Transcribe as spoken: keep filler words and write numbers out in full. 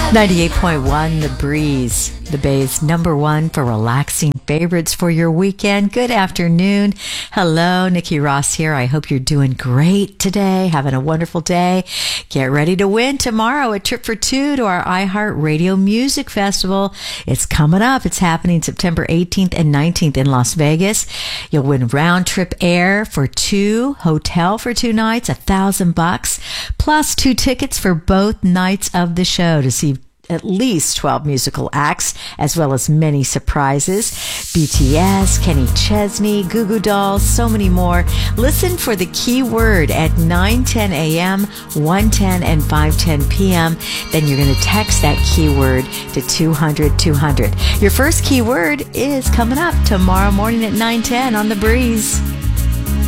ninety-eight point one The Breeze, the Bay's number one for relaxing favorites for your weekend. Good afternoon. Hello, Nikki Ross here. I hope you're doing great today, having a wonderful day. Get ready to win tomorrow a trip for two to our iHeartRadio Music Festival. It's coming up. It's happening September eighteenth and nineteenth in Las Vegas. You'll win round trip air for two, hotel for two nights, a thousand bucks, plus two tickets for both nights of the show to see at least twelve musical acts, as well as many surprises. B T S, Kenny Chesney, Goo Goo Dolls, so many more. Listen for the keyword at nine ten a.m., one ten, and five ten p.m. Then you're going to text that keyword to two hundred two hundred. Your first keyword is coming up tomorrow morning at nine ten on The Breeze.